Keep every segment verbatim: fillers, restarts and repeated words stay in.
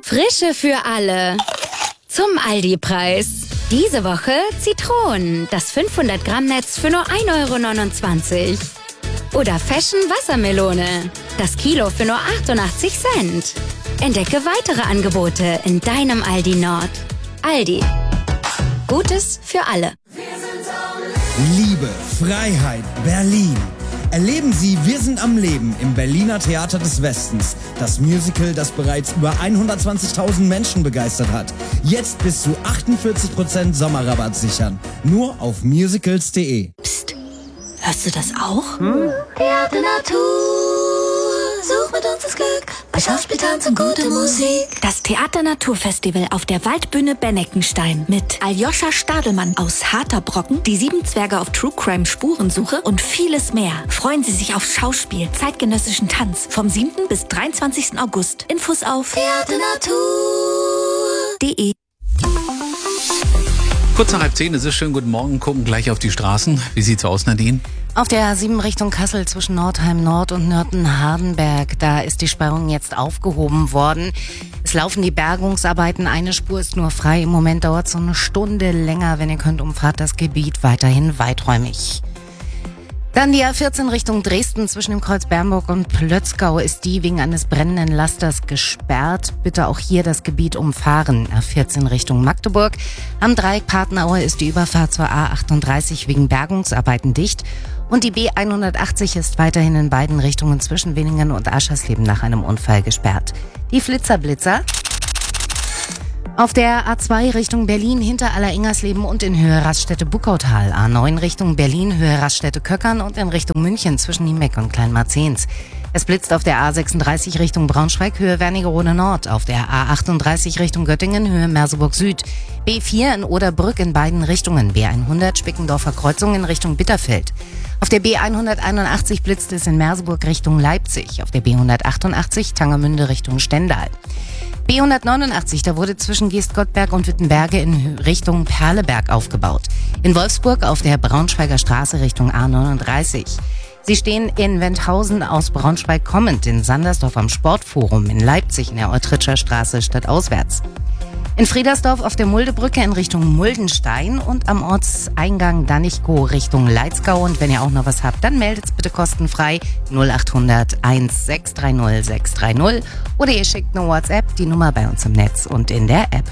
Frische für alle. Zum Aldi-Preis. Diese Woche Zitronen, das fünfhundert Gramm Netz für nur ein Euro neunundzwanzig. Oder Fashion Wassermelone, das Kilo für nur achtundachtzig Cent. Entdecke weitere Angebote in deinem Aldi Nord. Aldi. Gutes für alle. Liebe, Freiheit, Berlin. Erleben Sie Wir sind am Leben im Berliner Theater des Westens. Das Musical, das bereits über hundertzwanzigtausend Menschen begeistert hat. Jetzt bis zu achtundvierzig Prozent Sommerrabatt sichern. Nur auf musicals punkt de. Psst, hörst du das auch? Hm? Theater Natur, such mit uns das Glück. Bei Schauspiel, Tanz und gute Musik. Das Theater Naturfestival auf der Waldbühne Benneckenstein mit Aljoscha Stadelmann aus Harter Brocken, die sieben Zwerge auf True Crime Spurensuche und vieles mehr. Freuen Sie sich auf Schauspiel, zeitgenössischen Tanz vom siebten bis dreiundzwanzigsten August. Infos auf theaternatur punkt de. Kurz nach halb zehn, es ist schön, guten Morgen, gucken gleich auf die Straßen. Wie sieht's aus, Nadine? Auf der A sieben Richtung Kassel zwischen Nordheim Nord und Nörten-Hardenberg, da ist die Sperrung jetzt aufgehoben worden. Es laufen die Bergungsarbeiten, eine Spur ist nur frei. Im Moment dauert es so eine Stunde länger. Wenn ihr könnt, umfahrt das Gebiet weiterhin weiträumig. Dann die A vierzehn Richtung Dresden zwischen dem Kreuz Bernburg und Plötzgau ist die wegen eines brennenden Lasters gesperrt. Bitte auch hier das Gebiet umfahren. A vierzehn Richtung Magdeburg. Am Dreieck Patenaue ist die Überfahrt zur A achtunddreißig wegen Bergungsarbeiten dicht. Und die B hundertachtzig ist weiterhin in beiden Richtungen zwischen Willingen und Aschersleben nach einem Unfall gesperrt. Die Flitzerblitzer. Auf der A zwei Richtung Berlin hinter Allerengersleben und in Höhe Raststätte-Buckautal. A neun Richtung Berlin, Höhe Raststätte-Köckern und in Richtung München zwischen Niemeck und Kleinmarzehns. Es blitzt auf der A sechsunddreißig Richtung Braunschweig, Höhe Wernigerode Nord. Auf der A achtunddreißig Richtung Göttingen, Höhe Merseburg Süd. B vier in Oderbrück in beiden Richtungen. B hundert Spickendorfer Kreuzung in Richtung Bitterfeld. Auf der B hunderteinundachtzig blitzt es in Merseburg Richtung Leipzig. Auf der B hundertachtundachtzig Tangermünde Richtung Stendal. B hundertneunundachtzig, da wurde zwischen Geestgottberg und Wittenberge in Richtung Perleberg aufgebaut. In Wolfsburg auf der Braunschweiger Straße Richtung A neununddreißig. Sie stehen in Wendhausen aus Braunschweig kommend, in Sandersdorf am Sportforum, in Leipzig in der Eutritscher Straße stadtauswärts. In Friedersdorf auf der Muldebrücke in Richtung Muldenstein und am Ortseingang Danichkow Richtung Leitzgau. Und wenn ihr auch noch was habt, dann meldet's bitte kostenfrei null achthundert eins sechs drei null sechs drei null oder ihr schickt eine WhatsApp, die Nummer bei uns im Netz und in der App.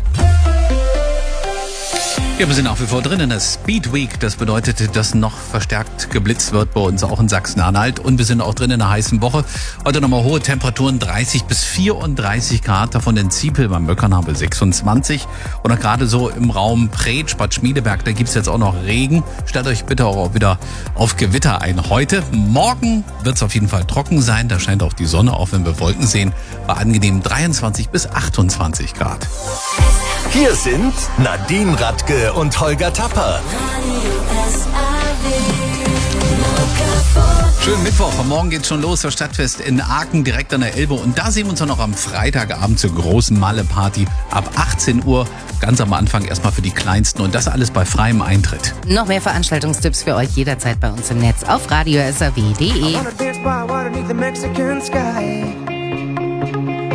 Ja, wir sind nach wie vor drin in der Speed Week. Das bedeutet, dass noch verstärkt geblitzt wird bei uns auch in Sachsen-Anhalt. Und wir sind auch drin in einer heißen Woche. Heute nochmal hohe Temperaturen, dreißig bis vierunddreißig Grad. Davon in Ziepel beim Möckernabel sechsundzwanzig. Oder gerade so im Raum Preetsch, Bad Schmiedeberg, da gibt's jetzt auch noch Regen. Stellt euch bitte auch wieder auf Gewitter ein. Heute, morgen wird's auf jeden Fall trocken sein. Da scheint auch die Sonne, auch wenn wir Wolken sehen, bei angenehm dreiundzwanzig bis achtundzwanzig Grad. Hier sind Nadine Radke und Holger Tapper. Schönen Mittwoch, am Morgen geht's schon los, das Stadtfest in Aachen, direkt an der Elbe. Und da sehen wir uns auch noch am Freitagabend zur großen Malle-Party ab achtzehn Uhr. Ganz am Anfang erstmal für die Kleinsten und das alles bei freiem Eintritt. Noch mehr Veranstaltungstipps für euch jederzeit bei uns im Netz auf radio s r w punkt de.